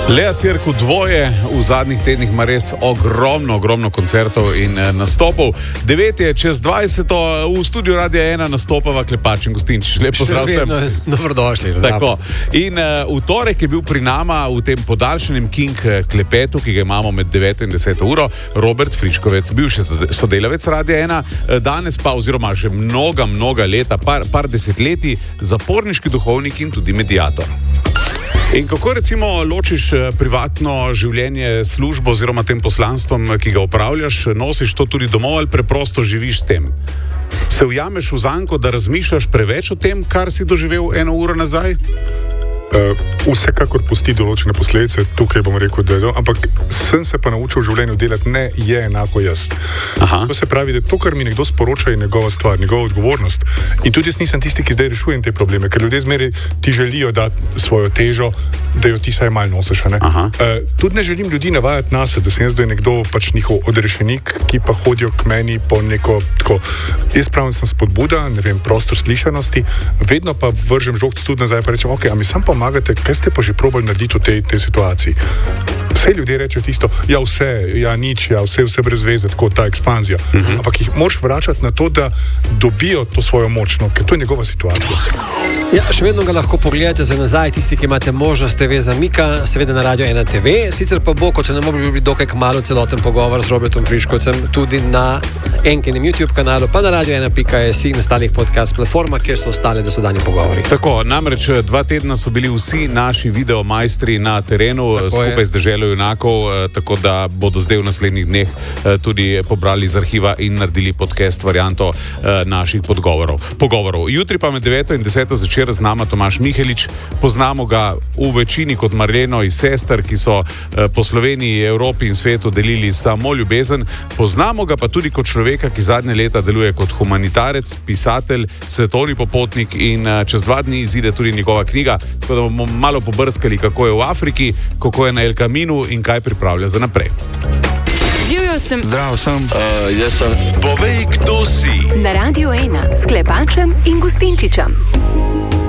Lea Sirku dvoje, v zadnjih tednih ima res ogromno koncertov in nastopov. 9 je čez 20, v studiu Radia 1 nastopava Klepač in Gustinčič. Lep pozdrav vsem. Dobrodošli. Tako. In v torek je bil pri nama v tem podaljšanem King klepetu, ki ga imamo med 9 in 10 uro, Robert Friškovec, bivši sodelavec Radia 1, danes pa oziroma že mnoga leta, par desetletij, zaporniški duhovnik in tudi mediator. In kako recimo ločiš privatno življenje, službo oziroma tem poslanstvom, ki ga opravljaš, nosiš to tudi domov ali preprosto živiš s tem? Se ujameš v zanko, da razmišljaš preveč o tem, kar si doživel 1 uro nazaj? Vsekakor pusti določene posledice, tukaj bom rekel, da je to, ampak sem se pa naučil v življenju delati ne je enako jaz. Aha. To se pravi, da to, kar mi nekdo sporoča, je njegova stvar, njegova odgovornost. In tudi jaz nisem tisti, ki zdaj rešujem te probleme, ker ljudje zmeraj ti želijo dati svojo težo, da jo ti saj malo nosiš. Tudi ne želim ljudi navajati nase, da sem jaz zdaj nekdo pač njihov odrešenik, ki pa hodijo k meni po neko tako. Jaz pravim, sem spodbuda, ne vem, prostor slišanosti, vedno pa vržem žogc tudi nazaj, pa rečem, ok, a mi sam pomagate, kaj ste pa že probali narediti v tej situaciji? Vse ljudje rečejo tisto, ja vse, ja nič, ja vse brez veze, tako ta ekspanzija. Ampak jih moraš vračati na to, da dobijo to svojo moč, no, ker to je njegova situacija. Ja, še vedno ga lahko pogledate za nazaj, tisti, ki imate možnost TV zamika, seveda na Radio 1 TV, sicer pa bo, kot se nam bi dokaj kmalu celoten pogovor z Robertom Friškovcem, tudi na Enkinem YouTube kanalu, pa na radio1.js in ostalih podcast platformah, kjer so ostale dosedanji pogovori. Tako, namreč 2 tedna so bili vsi naši videomajstri na terenu, skupaj z Deželo junakov, tako da bodo zdaj v naslednjih dneh tudi pobrali iz arhiva in naredili podcast varianto naših pogovorov. Jutri pa med 9 in 10 zvečer z nama Tomaž Mihelič. Poznamo ga v večini kot Marleno iz Sester, ki so po Sloveniji, Evropi in svetu delili samo ljubezen. Poznamo ga pa tudi kot človeka, ki zadnje leta deluje kot humanitarec, pisatelj, svetovni popotnik in čez 2 dni izide tudi njegova knjiga, tako da bomo malo pobrskali, kako je v Afriki, kako je na El Caminu in kaj pripravlja za naprej. Živjo sem. Zdravo sem. Jaz sem. Povej, kdo si. Na Radio 1 s Klepačem in Gustinčičem.